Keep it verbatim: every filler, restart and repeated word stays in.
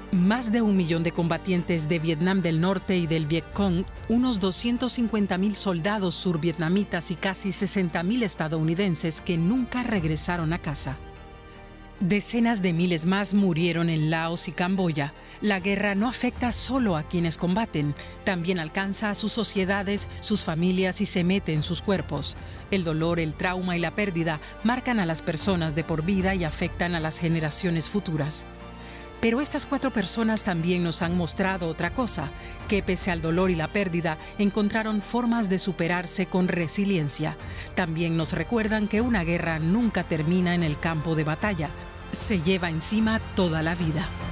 Más de un millón de combatientes de Vietnam del Norte y del Vietcong, unos doscientos cincuenta mil soldados survietnamitas y casi sesenta mil estadounidenses que nunca regresaron a casa. Decenas de miles más murieron en Laos y Camboya. La guerra no afecta solo a quienes combaten, también alcanza a sus sociedades, sus familias y se mete en sus cuerpos. El dolor, el trauma y la pérdida marcan a las personas de por vida y afectan a las generaciones futuras. Pero estas cuatro personas también nos han mostrado otra cosa, que pese al dolor y la pérdida, encontraron formas de superarse con resiliencia. También nos recuerdan que una guerra nunca termina en el campo de batalla, se lleva encima toda la vida.